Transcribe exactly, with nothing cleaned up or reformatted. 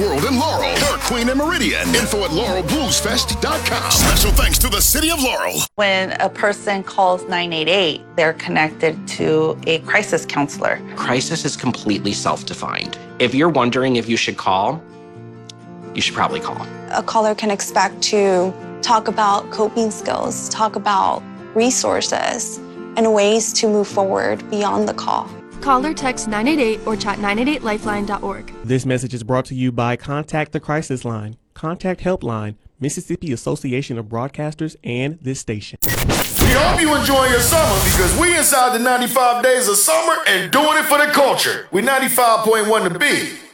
World in Laurel, Dark Queen and Meridian. Info at laurel blues fest dot com. Special thanks to the City of Laurel. When a person calls nine eight eight, they're connected to a crisis counselor. Crisis is completely self-defined. If you're wondering if you should call, you should probably call. A caller can expect to talk about coping skills, talk about resources, and ways to move forward beyond the call. Call or text nine eight eight or chat nine eight eight lifeline dot org. This message is brought to you by Contact the Crisis Line, Contact Helpline, Mississippi Association of Broadcasters, and this station. We hope you enjoy your summer because we inside the ninety-five days of summer and doing it for the culture. We ninety-five point one The Big.